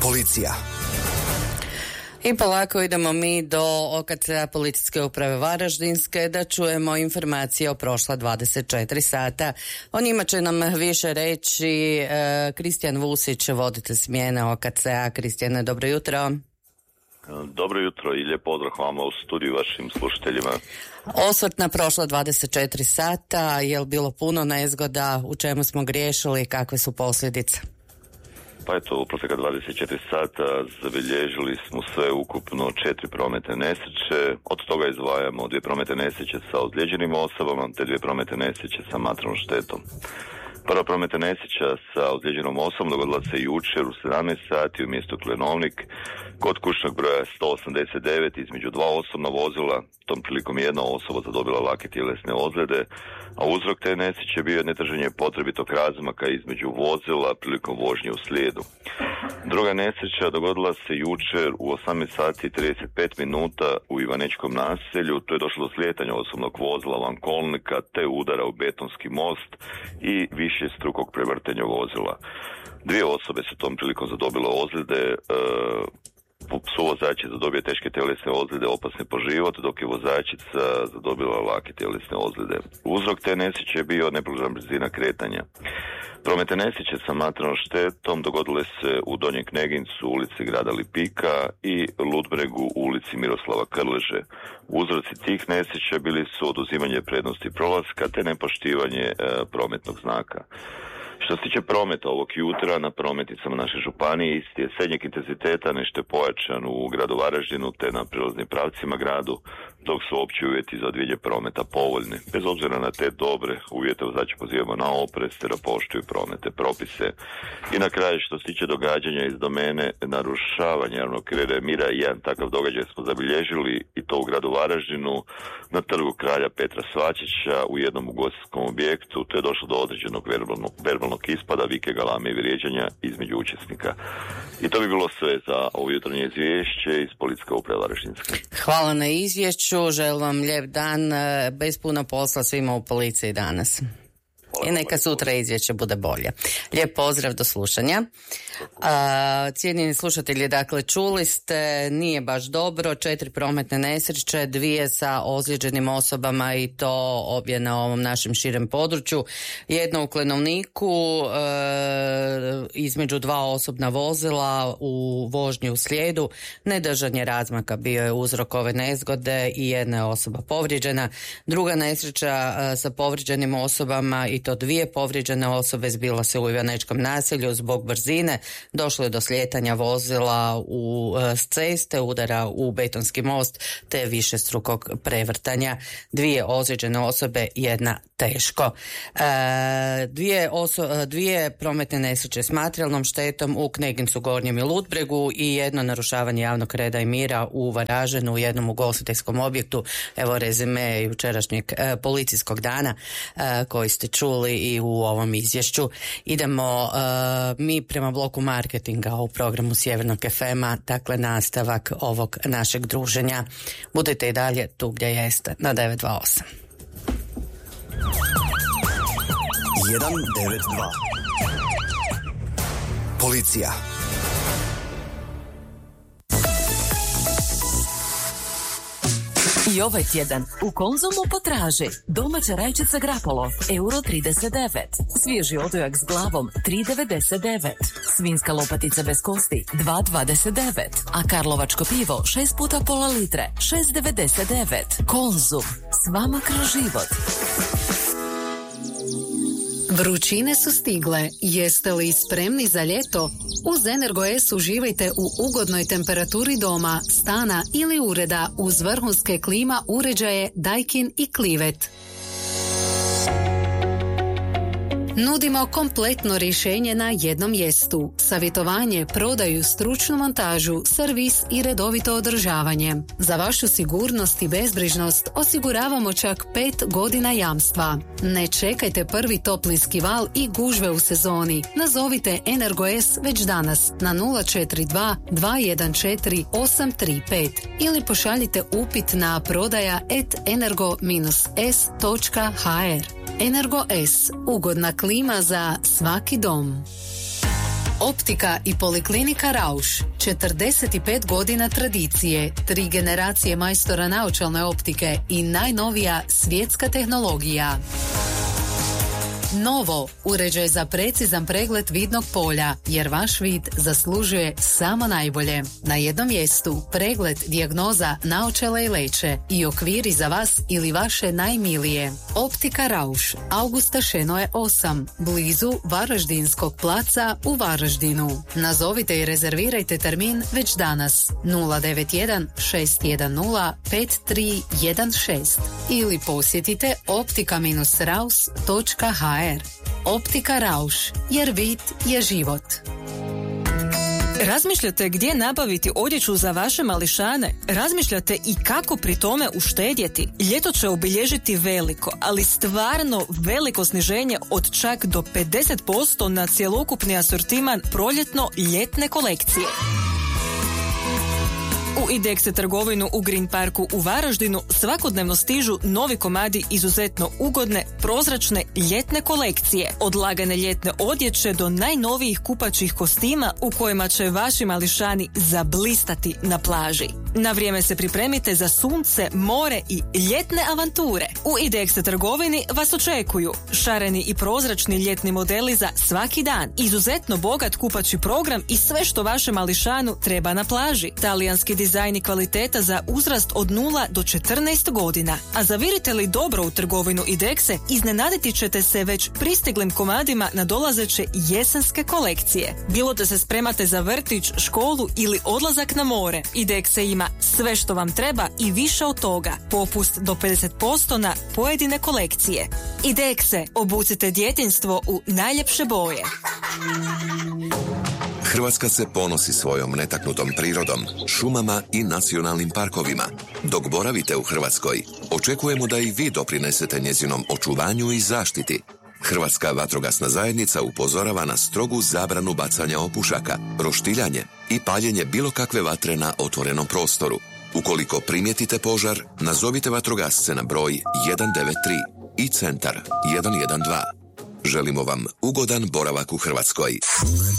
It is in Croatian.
Policija. I polako idemo mi do OKC-a Policijske uprave Varaždinske da čujemo informacije o prošla 24 sata. O njima će nam više reći Kristijan Vusić, voditelj smjene OKC-a. Kristijane, dobro jutro. Dobro jutro i lijep pozdrav vama u studiju vašim slušateljima. Osvrt na prošla 24 sata, je li bilo puno nezgoda, u čemu smo griješili i kakve su posljedice? Pa eto, u protekla 24 sata zabilježili smo sve ukupno 4 prometne nesreće, od toga izdvajamo 2 prometne nesreće sa ozlijeđenim osobama te 2 prometne nesreće sa materijalnom štetom. Prva prometna nesreća sa ozlijeđenom osobom dogodila se jučer u 17 sati u mjestu Klenovnik kod kućnog broja 189 između 2 osobna vozila. Tom prilikom jedna osoba zadobila lake tjelesne ozljede, a uzrok te nesreće bio je netraženje potrebitog razmaka između vozila prilikom vožnje u slijedu. Druga nesreća dogodila se jučer u 18 sati i 35 minuta u Ivanečkom naselju. To je došlo do slijetanja osobnog vozila van kolnika te udara u betonski most i višestrukog prevrtenja vozila. 2 osobe su tom prilikom zadobile ozljede, suvozač je zadobio teške tjelesne ozljede opasne po život, dok je vozačica zadobila lake tjelesne ozljede. Uzrok te nesreće je bio neprilagodna brzina kretanja. Prometne nesreće sa materijalnom štetom dogodile se u Donjem Knegincu, ulici grada Lipika i Ludbregu, ulici Miroslava Krleže. Uzroci tih nesreća bili su oduzimanje prednosti prolaska te nepoštivanje prometnog znaka. Što se tiče prometa ovog jutra na prometnicama naše županije, isti je srednjeg intenziteta, nešto je pojačan u gradu Varaždinu te na prilaznim pravcima gradu, dok su opći uvjeti za odvijanje prometa povoljni. Bez obzira na te dobre uvjete vozače pozivamo na oprez te da poštuju prometne propise. I na kraju, što se tiče događanja iz domene narušavanja javnog reda i mira, jedan takav događaj smo zabilježili i to u gradu Varaždinu na trgu kralja Petra Svačića u jednom ugostiteljskom objektu. To je došlo do određenog verbalnog ispada, vike, galame i vrijeđanja između učesnika. I to bi bilo sve za ovo jutarnje izvješće iz Policijske uprave Varaždinske. Hvala na izvješću, želim vam lijep dan, bez puno posla svima u policiji danas. I neka sutra izvješće bude bolje. Lijep pozdrav, do slušanja. Cijenjeni slušatelji, dakle, čuli ste, nije baš dobro, 4 prometne nesreće, 2 sa ozlijeđenim osobama i to obje na ovom našem širem području. Jedno u Klenovniku, između 2 osobna vozila u vožnji u slijedu. Nedržanje razmaka bio je uzrok ove nezgode i jedna je osoba povrijeđena. Druga nesreća sa povrijeđenim osobama i to 2 povrijeđene osobe zbila se u Ivanečkom naselju zbog brzine. Došlo je do slijetanja vozila s ceste, udara u betonski most te višestrukog prevrtanja. 2 ozlijeđene osobe, jedna teško. 2 prometne nesreće s materijalnom štetom u Knegincu, Gornjem i Ludbregu i jedno narušavanje javnog reda i mira u Varaždinu u jednom ugostiteljskom objektu. Evo rezime jučerašnjeg policijskog dana koji ste čuli i u ovom izvješću. Idemo mi prema bloku marketinga u programu Sjevernog FM-a, dakle nastavak ovog našeg druženja. Budite i dalje tu gdje jeste, na 928. 192. Policija. I ovaj tjedan u Konzumu potraži domaća rajčica Grapolo €1,39, svježi odojak s glavom €3,99, svinjska lopatica bez kosti €2,29, a karlovačko pivo 6 puta pola litre €6,99. Konzum, s vama kroz život. Vrućine su stigle. Jeste li spremni za ljeto? Uz Energo-S uživajte u ugodnoj temperaturi doma, stana ili ureda uz vrhunske klima uređaje Daikin i Clivet. Nudimo kompletno rješenje na jednom mjestu. Savjetovanje, prodaju, stručnu montažu, servis i redovito održavanje. Za vašu sigurnost i bezbrižnost osiguravamo čak 5 godina jamstva. Ne čekajte prvi toplinski val i gužve u sezoni. Nazovite Energo-S već danas na 042 214 835 ili pošaljite upit na prodaja@energo-s.hr. Energo-S, ugodna klima za svaki dom. Optika i poliklinika Rauš, 45 godina tradicije, 3 generacije majstora naočalne optike i najnovija svjetska tehnologija. Novo, uređaj za precizan pregled vidnog polja, jer vaš vid zaslužuje samo najbolje. Na jednom mjestu pregled, dijagnoza, naočala i leće i okviri za vas ili vaše najmilije. Optika Rauš, Augusta Šenoje 8, blizu Varaždinskog placa u Varaždinu. Nazovite i rezervirajte termin već danas 091 610 5316 ili posjetite optika-raus.hr. Optika Rauš, jer vid je život. Razmišljate gdje nabaviti odjeću za vaše mališane? Razmišljate i kako pri tome uštedjeti? Ljeto će obilježiti veliko, ali stvarno veliko sniženje od čak do 50% na cjelokupni asortiman proljetno-ljetne kolekcije. U IDEXE trgovinu u Green Parku u Varaždinu svakodnevno stižu novi komadi izuzetno ugodne, prozračne ljetne kolekcije. Od lagane ljetne odjeće do najnovijih kupaćih kostima u kojima će vaši mališani zablistati na plaži. Na vrijeme se pripremite za sunce, more i ljetne avanture. U IDEXE trgovini vas očekuju šareni i prozračni ljetni modeli za svaki dan, izuzetno bogat kupaći program i sve što vaše mališanu treba na plaži. Talijanski dizajn i kvaliteta za uzrast od 0 do 14 godina. A zavirite li dobro u trgovinu IDEXE, iznenaditi ćete se već pristiglim komadima na dolazeće jesenske kolekcije. Bilo da se spremate za vrtić, školu ili odlazak na more, IDEXE ima sve što vam treba i više od toga. Popust do 50% na pojedine kolekcije. IDEXE, obucite djetinjstvo u najljepše boje. Hrvatska se ponosi svojom netaknutom prirodom, šumama i nacionalnim parkovima. Dok boravite u Hrvatskoj, očekujemo da i vi doprinesete njezinom očuvanju i zaštiti. Hrvatska vatrogasna zajednica upozorava na strogu zabranu bacanja opušaka, roštiljanje i paljenje bilo kakve vatre na otvorenom prostoru. Ukoliko primijetite požar, nazovite vatrogasce na broj 193 i centar 112. Želimo vam ugodan boravak u Hrvatskoj.